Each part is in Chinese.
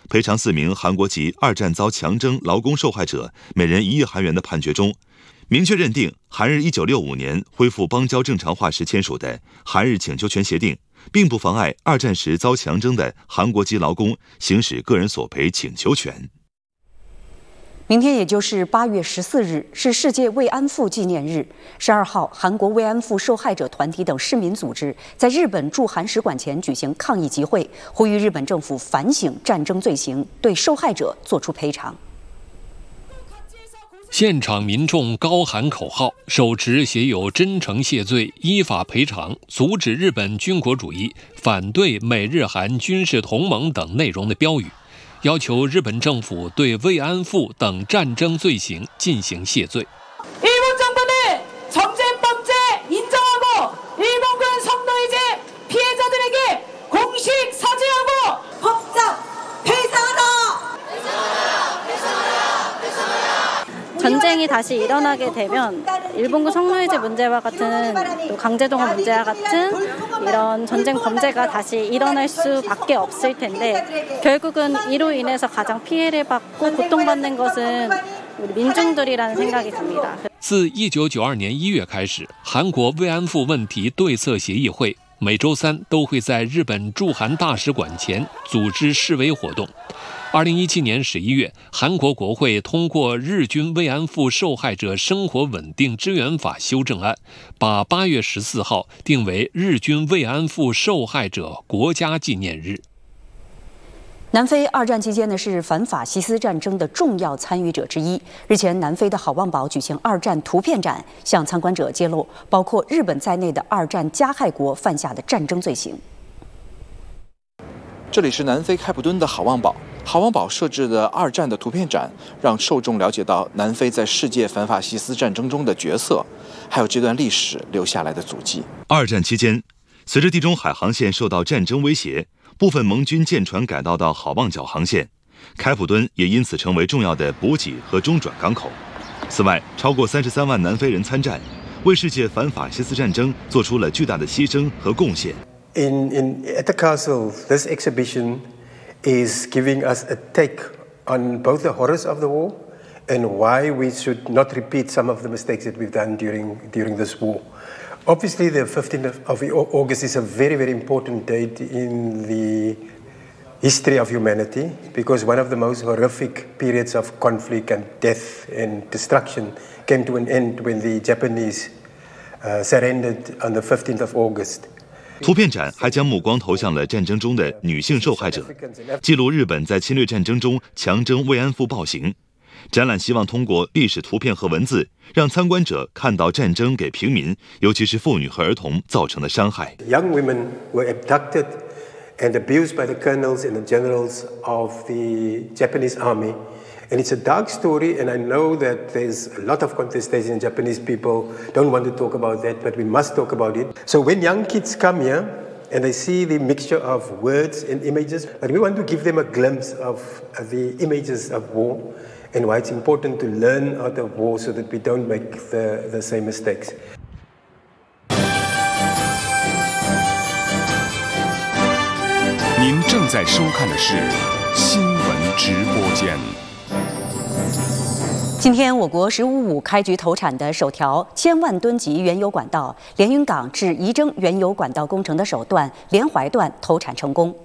赔偿4名韩国籍2战遭强征劳工受害者每人1亿韩元的判决中，明确认定韩日1965年恢复邦交正常化时签署的韩日请求权协定，并不妨碍2战时遭强征的韩国籍劳工行使个人索赔请求权。 明天也就是8月14日是世界慰安妇纪念日。12号，韩国慰安妇受害者团体等市民组织在日本驻韩使馆前举行抗议集会，呼吁日本政府反省战争罪行，对受害者作出赔偿。 现场民众高喊口号，手持写有真诚谢罪、依法赔偿、阻止日本军国主义、反对美日韩军事同盟等内容的标语，要求日本政府对慰安妇等战争罪行进行谢罪。 일본 정부는 전쟁 범죄 인정하고 일본군 성노예제 피해자들에게 공식 사죄하고 법적 배상하라! 전쟁이 다시 일어나게 되면 일본군 성노예제 문제와 같은 또 강제동원 문제와 같은 이런 전쟁 범죄가 다시 일어날 수밖에 없을 텐데 결국은 이로 인해서 가장 피해를 받고 고통받는 것은 우리 민중들이라는 생각이 듭니다. 自1992年1月开始，韩国慰安妇问题对策协议会每周3都会在日本驻韩大使馆前组织示威活动。2017年11月，韩国国会通过《日军慰安妇受害者生活稳定支援法》修正案，把8月14号定为日军慰安妇受害者国家纪念日。 南非2战期间呢是反法西斯战争的重要参与者之一。日前，南非的好望角举行2战图片展，向参观者揭露包括日本在内的2战加害国犯下的战争罪行。 这里是南非开普敦的好望角。好望角设置的2战的图片展，让受众了解到南非在世界反法西斯战争中的角色，还有这段历史留下来的足迹。 2战期间，随着地中海航线受到战争威胁，部分盟军舰船改道到好望角航线，开普敦也因此成为重要的补给和中转港口。此外，超过33万南非人参战，为世界反法西斯战争做出了巨大的牺牲和贡献。 At the castle, this exhibition is giving us a take on both the horrors of the war and why we should not repeat some of the mistakes that we've done during this war. Obviously, the 15th of August is a very, very important date in the history of humanity because one of the most horrific periods of conflict and death and destruction came to an end when the Japanese surrendered on the 15th of August. 图片展还将目光投向了战争中的女性受害者，记录日本在侵略战争中强征慰安妇暴行。展览希望通过历史图片和文字，让参观者看到战争给平民，尤其是妇女和儿童造成的伤害。 Young women were abducted and abused by the colonels and the generals of the Japanese army. And it's a dark story, and I know that there's a lot of contestation. Japanese people don't want to talk about that, but we must talk about it. So when young kids come here and they see the mixture of words and images, but we want to give them a glimpse of the images of war and why it's important to learn out of war so that we don't make the same mistakes. 您正在收看的是新闻直播间。 今天，我国15-5开局投产的首条1000万吨级原油管道连云港至仪征原油管道工程的首段连淮段投产成功。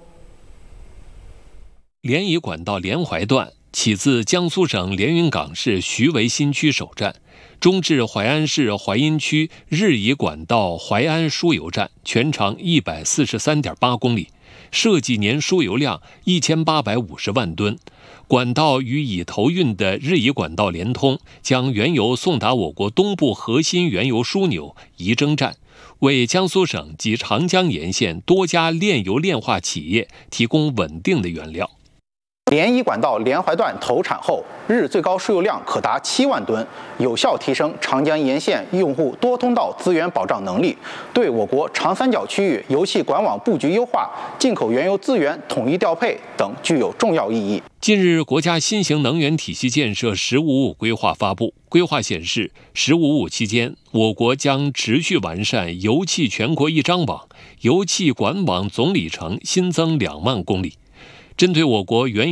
连仪管道连淮段起自江苏省连云港市徐围新区首站，中至淮安市淮阴区日仪管道淮安输油站，全长143.8公里，设计年输油量1850万吨。管道与已投运的日仪管道连通，将原油送达我国东部核心原油枢纽仪征站，为江苏省及长江沿线多家炼油炼化企业提供稳定的原料。 连仪管道连淮段投产后，日最高输油量可达7万吨，有效提升长江沿线用户多通道资源保障能力，对我国长三角区域油气管网布局优化、进口原油资源统一调配等具有重要意义。 近日，国家新型能源体系建设“15-5”规划发布，规划显示，“15-5”期间，我国将持续完善油气全国一张网，油气管网总里程新增2万公里。针对我国原